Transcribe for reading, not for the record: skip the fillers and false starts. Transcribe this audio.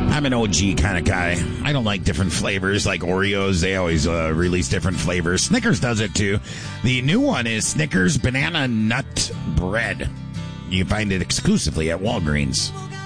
I'm an OG kind of guy. I don't like different flavors like Oreos. They always release different flavors. Snickers does it too. The new one is Snickers Banana Nut Bread. You can find it exclusively at Walgreens.